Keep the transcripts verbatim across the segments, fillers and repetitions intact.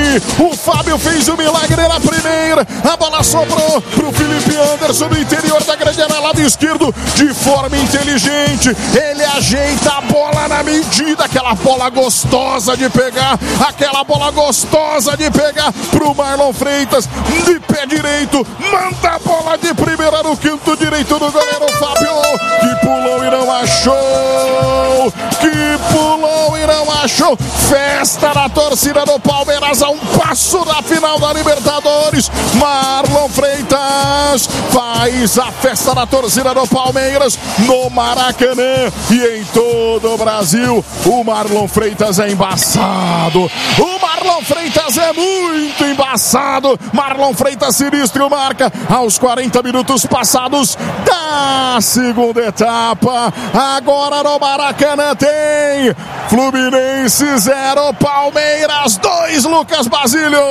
O Fábio fez o milagre na primeira. A bola sobrou pro Felipe Anderson no interior da grande área, lado esquerdo, de forma inteligente. Ele ajeita a bola na medida, aquela bola gostosa de pegar, aquela bola gostosa de pegar pro Marlon Freitas, de pé direito, manda a bola de primeira no canto direito do goleiro Fábio, que pulou e não achou, que pulou e não achou. Festa na torcida do Palmeiras a um passo da final da Libertadores. Marlon Freitas faz a festa na torcida do Palmeiras no Maracanã e em todo o Brasil. O Marlon Freitas é embaçado, o Marlon Freitas é muito embaçado. Marlon Freitas sinistro marca aos quarenta minutos passados da segunda etapa. Agora no Maracanã tem Fluminense zero, Palmeiras dois, Lucas Basílio.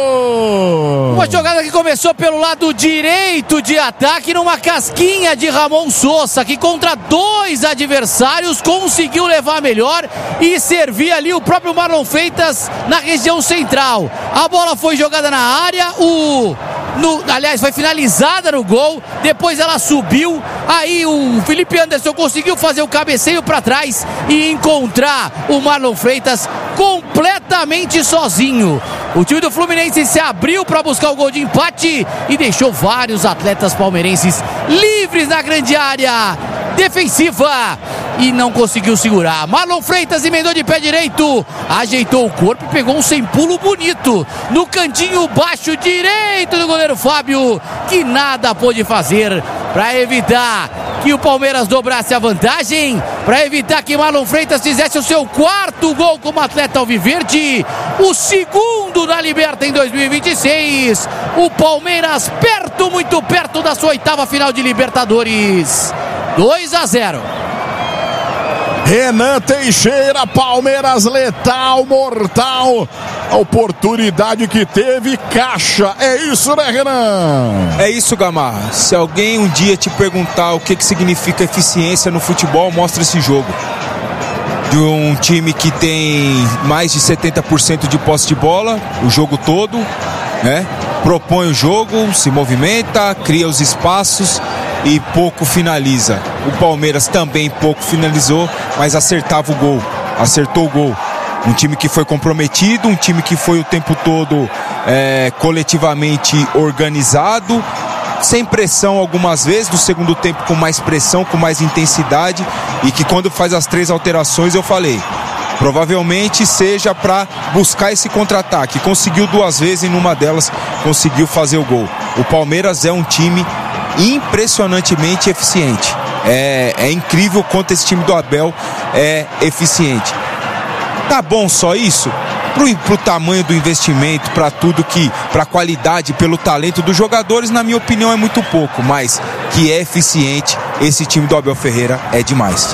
Uma jogada que começou pelo lado direito de ataque, numa casquinha de Ramon Sosa, que contra dois adversários conseguiu levar melhor e servir ali o próprio Marlon Freitas na região central. A bola foi jogada na área, o No, aliás, foi finalizada no gol, depois ela subiu, aí o Felipe Anderson conseguiu fazer o cabeceio para trás e encontrar o Marlon Freitas completamente sozinho. O time do Fluminense se abriu para buscar o gol de empate e deixou vários atletas palmeirenses livres na grande área defensiva e não conseguiu segurar. Marlon Freitas emendou de pé direito, ajeitou o corpo e pegou um sem pulo bonito no cantinho baixo direito do goleiro Fábio, que nada pôde fazer para evitar que o Palmeiras dobrasse a vantagem, para evitar que Marlon Freitas fizesse o seu quarto gol como atleta alviverde, o segundo na Liberta em dois mil e vinte e seis. O Palmeiras perto, muito perto da sua oitava final de Libertadores. dois a zero. Renan Teixeira, Palmeiras letal, mortal. A oportunidade que teve, caixa. É isso, né, Renan? É isso, Gamarra. Se alguém um dia te perguntar o que, que significa eficiência no futebol, mostra esse jogo. De um time que tem mais de setenta por cento de posse de bola, o jogo todo, né? Propõe o jogo, se movimenta, cria os espaços e pouco finaliza. O Palmeiras também pouco finalizou, mas acertava o gol, acertou o gol. Um time que foi comprometido, um time que foi o tempo todo é, coletivamente organizado, sem pressão algumas vezes, no segundo tempo com mais pressão, com mais intensidade, e que quando faz as três alterações, eu falei, provavelmente seja para buscar esse contra-ataque. Conseguiu duas vezes e numa delas conseguiu fazer o gol. O Palmeiras é um time impressionantemente eficiente. É, é incrível quanto esse time do Abel é eficiente. Tá bom só isso? Pro, pro tamanho do investimento, para tudo que, pra qualidade, pelo talento dos jogadores, na minha opinião é muito pouco, mas que é eficiente, esse time do Abel Ferreira é demais.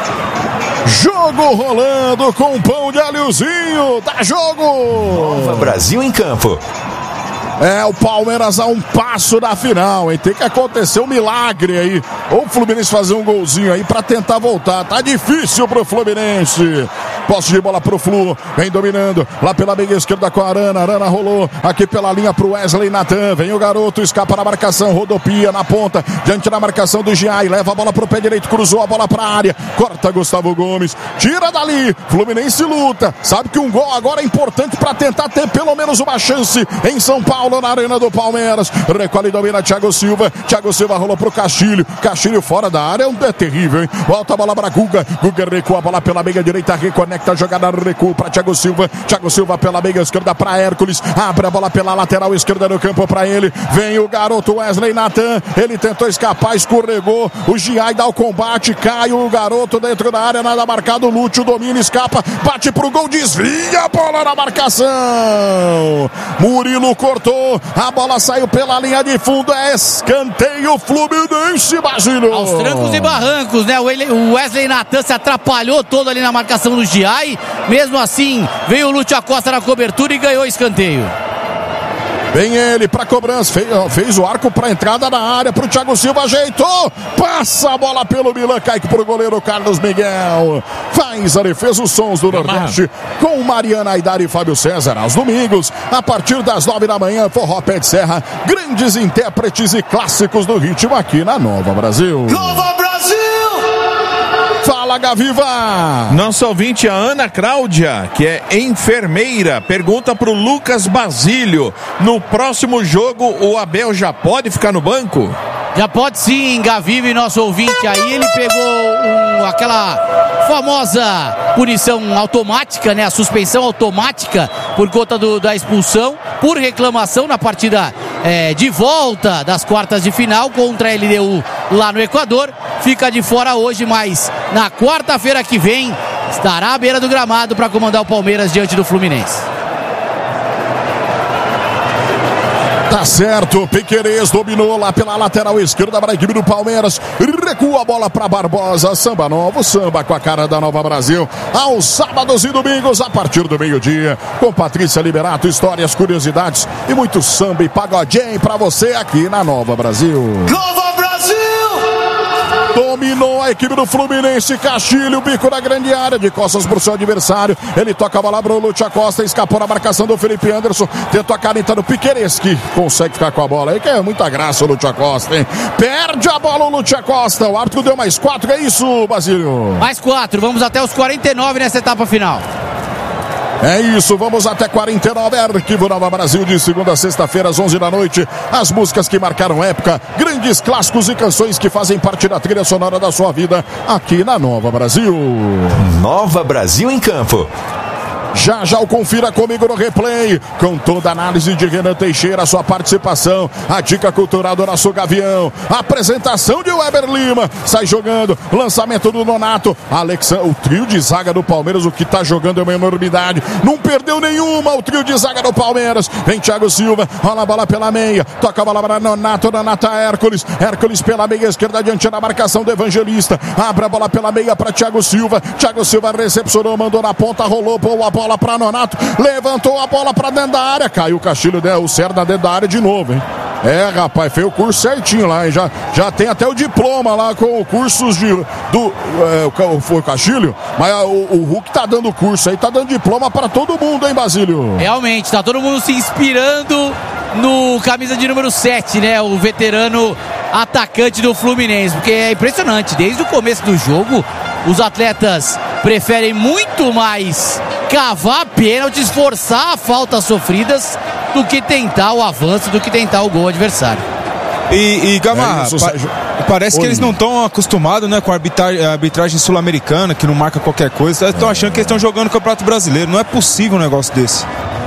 Jogo rolando com pão de alhozinho, dá jogo! Nova Brasil em campo. É, o Palmeiras a um passo da final, hein? Tem que acontecer um milagre aí. Ou o Fluminense fazer um golzinho aí pra tentar voltar. Tá difícil pro Fluminense. Posse de bola pro Flu, vem dominando lá pela meia esquerda com a Arana. Arana rolou aqui pela linha pro Wesley Natan. Vem o garoto, escapa na marcação, rodopia na ponta, diante da marcação do Giai. Leva a bola pro pé direito, cruzou a bola pra área. Corta Gustavo Gomes, tira dali. Fluminense luta. Sabe que um gol agora é importante pra tentar ter pelo menos uma chance em São Paulo, na arena do Palmeiras. Recolhe e domina Thiago Silva. Thiago Silva rolou pro Castilho. Castilho fora da área, é terrível, hein? Volta a bola pra Guga. Guga recua a bola pela meia direita, reconecta a jogada, recua para Thiago Silva. Thiago Silva pela meia esquerda para Hércules. Abre a bola pela lateral esquerda do campo para ele. Vem o garoto Wesley Natan. Ele tentou escapar, escorregou. O Giai dá o combate, cai o garoto dentro da área, nada marcado. Lúcio domina, escapa, bate pro gol, desvia a bola na marcação. Murilo cortou, a bola saiu pela linha de fundo. É escanteio Fluminense, Basílio. Aos trancos e barrancos, né? O Wesley Natan se atrapalhou todo ali na marcação do Giai. Mesmo assim, veio o Lúcio Acosta na cobertura e ganhou escanteio. Vem ele pra cobrança, fez, fez o arco pra entrada na área, pro Thiago Silva, ajeitou, passa a bola pelo Milan, cai pro goleiro Carlos Miguel, faz a defesa, os sons do Nordeste, com Mariana Aidar e Fábio César, aos domingos, a partir das nove da manhã, Forró Pé de Serra, grandes intérpretes e clássicos do ritmo aqui na Nova Brasil. Nova Brasil! Fala, Gaviva! Nossa ouvinte, a Ana Cláudia, que é enfermeira, pergunta pro Lucas Basílio, no próximo jogo o Abel já pode ficar no banco? Já pode sim, Gaviva, e nosso ouvinte aí, ele pegou um, aquela famosa punição automática, né? A suspensão automática por conta do, da expulsão, por reclamação na partida é, de volta das quartas de final contra a L D U lá no Equador. Fica de fora hoje, mas na quarta-feira que vem estará à beira do gramado para comandar o Palmeiras diante do Fluminense. Tá certo, Piquerez dominou lá pela lateral esquerda para a equipe do Palmeiras, recua a bola para Barbosa, samba novo, samba com a cara da Nova Brasil, aos sábados e domingos a partir do meio-dia, com Patrícia Liberato, histórias, curiosidades e muito samba e pagodinho para você aqui na Nova Brasil. Nova Brasil! Dominou a equipe do Fluminense, Castilho, bico na grande área, de costas pro seu adversário, ele toca a bola pro Lúcio Acosta, escapou na marcação do Felipe Anderson, tentou a caneta do Piquerez, que consegue ficar com a bola aí, que é muita graça o Lúcio Acosta, hein? Perde a bola o Lúcio Acosta, o árbitro deu mais quatro, é isso, Basílio? Mais quatro, vamos até os quarenta e nove nessa etapa final. É isso, vamos até quarenta e nove, Arquivo Nova Brasil, de segunda a sexta-feira às onze da noite, as músicas que marcaram época, grandes clássicos e canções que fazem parte da trilha sonora da sua vida, aqui na Nova Brasil. Nova Brasil em Campo. Já já o confira comigo no replay, com toda a análise de Renan Teixeira, sua participação, a dica cultural do nosso Gavião, a apresentação de Weber Lima, sai jogando, lançamento do Nonato, Alexandre, o trio de zaga do Palmeiras, o que tá jogando é uma enormidade, não perdeu nenhuma o trio de zaga do Palmeiras, vem Thiago Silva, rola a bola pela meia, toca a bola para Nonato, Nonato Hércules, Hércules pela meia esquerda, adiante na marcação do Evangelista, abre a bola pela meia para Thiago Silva, Thiago Silva recepcionou, mandou na ponta, rolou, pô, a bola para Nonato, levantou a bola para dentro da área, caiu o Castilho, né, o Serra dentro da área de novo, hein? É, rapaz, fez o curso certinho lá, hein? Já, já tem até o diploma lá com cursos de, do, é, foi o Castilho, mas o, o Hulk tá dando curso aí, tá dando diploma para todo mundo, hein, Basílio? Realmente, tá todo mundo se inspirando no camisa de número sete, né, o veterano atacante do Fluminense, porque é impressionante, desde o começo do jogo, os atletas preferem muito mais cavar pênaltis, forçar faltas sofridas, do que tentar o avanço, do que tentar o gol adversário. E, e Gamarra, é isso, pa parece Oi, que eles não estão acostumados, né, com a arbitragem, a arbitragem sul-americana, que não marca qualquer coisa. Estão achando que eles estão jogando o Campeonato Brasileiro. Não é possível um negócio desse.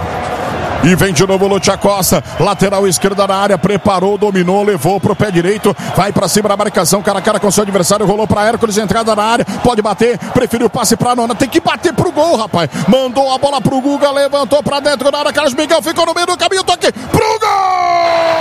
E vem de novo o Lúcio Acosta, lateral esquerda na área, preparou, dominou, levou pro pé direito, vai pra cima da marcação, cara a cara com seu adversário, rolou pra Hércules, entrada na área, pode bater, preferiu o passe pra Nona, tem que bater pro gol, rapaz, mandou a bola pro Guga, levantou pra dentro da área, Carlos Miguel ficou no meio do caminho, toque pro gol!